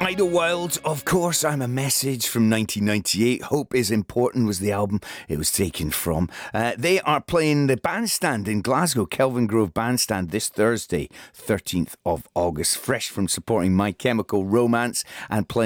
Idlewild, of course, I'm a Message from 1998. Hope is Important was the album it was taken from. They are playing the Bandstand in Glasgow, Kelvin Grove Bandstand, this Thursday, 13th of August. Fresh from supporting My Chemical Romance and playing